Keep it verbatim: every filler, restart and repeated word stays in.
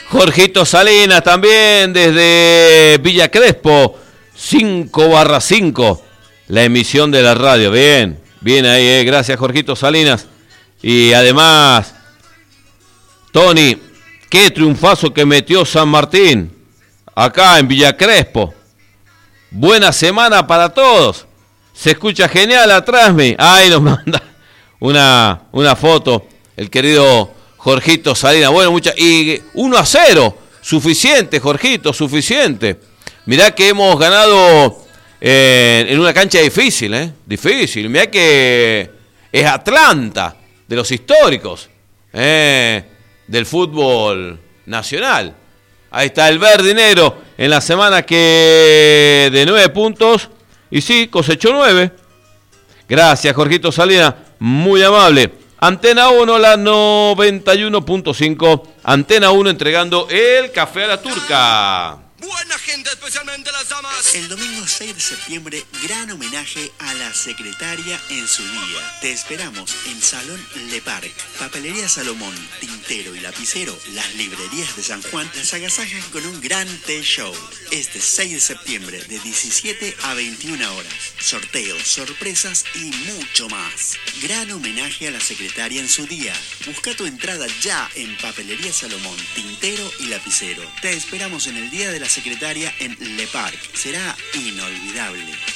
Jorgito Salinas también desde Villa Crespo, cinco barra cinco, la emisión de la radio. Bien, bien ahí, eh. Gracias Jorgito Salinas. Y además, Tony, qué triunfazo que metió San Martín, acá en Villa Crespo. Buena semana para todos. Se escucha genial atrás, me. Ahí nos manda una, una foto el querido Jorgito Salinas. Bueno, mucha, y uno a cero. Suficiente, Jorgito, suficiente. Mirá que hemos ganado eh, en una cancha difícil, ¿eh? Difícil. Mirá que es Atlanta, de los históricos, eh, del fútbol nacional. Ahí está el verde y negro en la semana que de nueve puntos. Y sí, cosechó nueve. Gracias, Jorgito Salinas, muy amable. Antena uno, la noventa y uno punto cinco. Antena uno entregando el café a la turca. Buena gente, especialmente las damas. El domingo seis de septiembre, gran homenaje a la secretaria en su día. Te esperamos en Salón Le Parc. Papelería Salomón, tintero y lapicero, las librerías de San Juan las agasajan con un gran té show. Este seis de septiembre, de diecisiete a veintiuna horas. Sorteos, sorpresas y mucho más. Gran homenaje a la secretaria en su día. Busca tu entrada ya en Papelería Salomón, tintero y lapicero. Te esperamos en el Día de la Secretaria en Le Parc. Será inolvidable.